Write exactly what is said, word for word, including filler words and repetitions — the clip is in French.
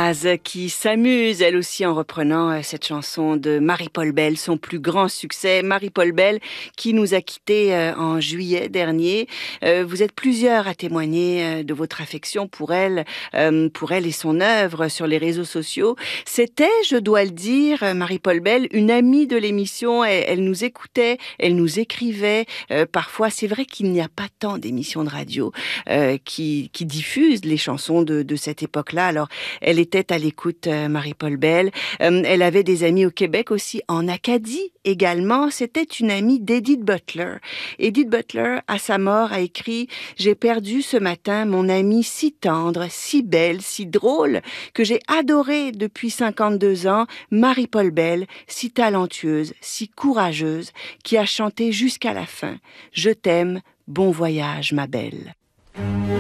Laz qui s'amuse elle aussi en reprenant cette chanson de Marie-Paul Bell, son plus grand succès. Marie-Paul Bell qui nous a quittés en juillet dernier. Vous êtes plusieurs à témoigner de votre affection pour elle, pour elle et son œuvre sur les réseaux sociaux. C'était, je dois le dire, Marie-Paul Bell, une amie de l'émission. Elle, elle nous écoutait, elle nous écrivait. Parfois, c'est vrai qu'il n'y a pas tant d'émissions de radio euh, qui, qui diffusent les chansons de, de cette époque-là. Alors, elle était à l'écoute, euh, Marie-Paul Bell. Euh, elle avait des amis au Québec aussi, en Acadie également. C'était une amie d'Edith Butler. Edith Butler, à sa mort, a écrit « J'ai perdu ce matin mon amie si tendre, si belle, si drôle, que j'ai adorée depuis cinquante-deux ans, Marie-Paul Bell, si talentueuse, si courageuse, qui a chanté jusqu'à la fin. Je t'aime, bon voyage, ma belle. »